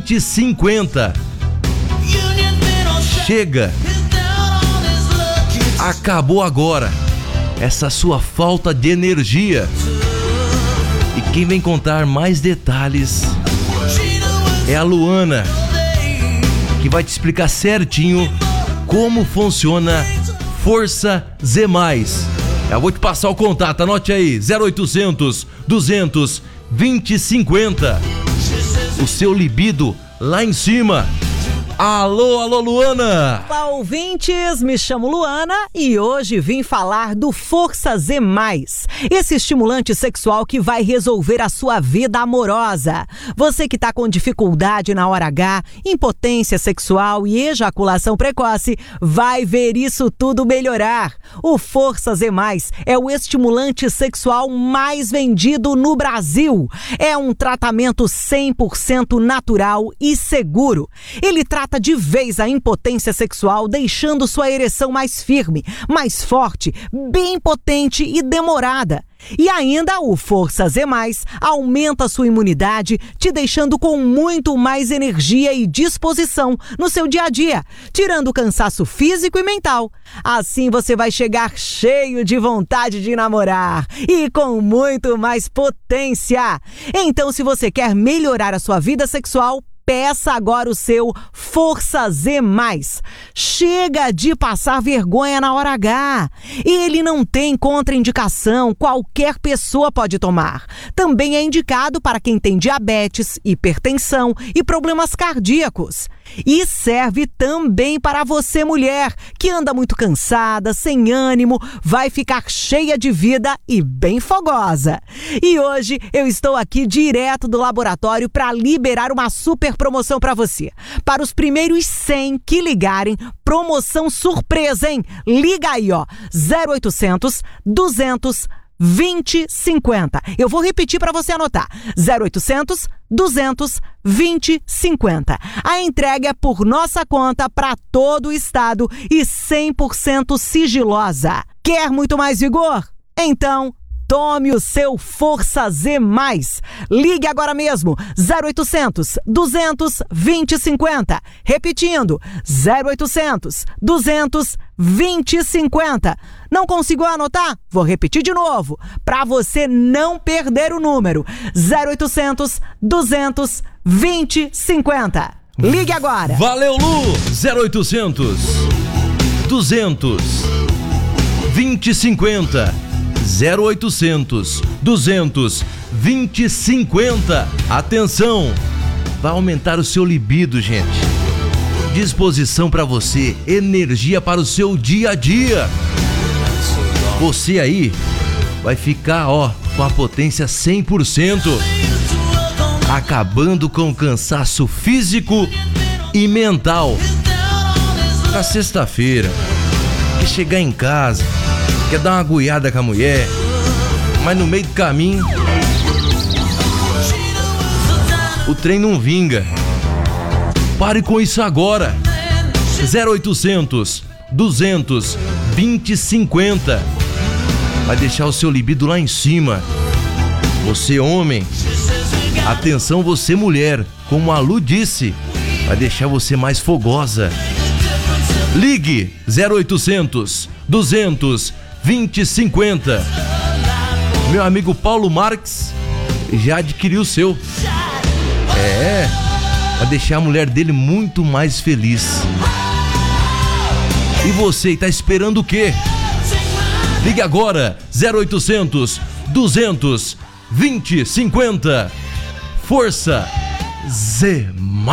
2050. Chega! Acabou agora essa sua falta de energia. E quem vem contar mais detalhes é a Luana, que vai te explicar certinho como funciona Força Z+. Eu vou te passar o contato, anote aí, 0800 200 2050. O seu libido lá em cima. Alô, alô, Luana! Olá, ouvintes, me chamo Luana e hoje vim falar do Força Z+, esse estimulante sexual que vai resolver a sua vida amorosa. Você que está com dificuldade na hora H, impotência sexual e ejaculação precoce, vai ver isso tudo melhorar. O Força Z+, é o estimulante sexual mais vendido no Brasil. É um tratamento 100% natural e seguro. Ele trata de vez a impotência sexual, deixando sua ereção mais firme, mais forte, bem potente e demorada. E ainda o Força Z+, aumenta sua imunidade, te deixando com muito mais energia e disposição no seu dia a dia, tirando o cansaço físico e mental. Assim você vai chegar cheio de vontade de namorar e com muito mais potência. Então, se você quer melhorar a sua vida sexual, peça agora o seu Força Z+. Chega de passar vergonha na hora H. Ele não tem contraindicação, qualquer pessoa pode tomar. Também é indicado para quem tem diabetes, hipertensão e problemas cardíacos. E serve também para você, mulher, que anda muito cansada, sem ânimo, vai ficar cheia de vida e bem fogosa. E hoje eu estou aqui direto do laboratório para liberar uma super promoção para você. Para os primeiros 100 que ligarem, promoção surpresa, hein? Liga aí, ó, 0800 200 2050. Eu vou repetir para você anotar. 0800 200 2050. A entrega é por nossa conta para todo o estado e 100% sigilosa. Quer muito mais vigor? Então, tome o seu Força Z+. Ligue agora mesmo, 0800 200 2050. Repetindo, 0800 200 2050. Não conseguiu anotar? Vou repetir de novo, para você não perder o número. 0800 200 2050. Ligue agora. Valeu, Lu! 0800 200 2050. 0800 200 2050. Atenção! Vai aumentar o seu libido, gente. Disposição para você, energia para o seu dia a dia. Você aí vai ficar, com a potência 100%, acabando com o cansaço físico e mental. Na sexta-feira, quer chegar em casa, quer dar uma aguiada com a mulher, mas no meio do caminho o trem não vinga. Pare com isso agora. 0800 200 2050. Vai deixar o seu libido lá em cima. Você, homem. Atenção, você, mulher. Como a Lu disse, vai deixar você mais fogosa. Ligue 0800 200 2050. Meu amigo Paulo Marques já adquiriu o seu. Vai deixar a mulher dele muito mais feliz. E você, tá esperando o quê? Ligue agora, 0800 200 2050. Força Z+.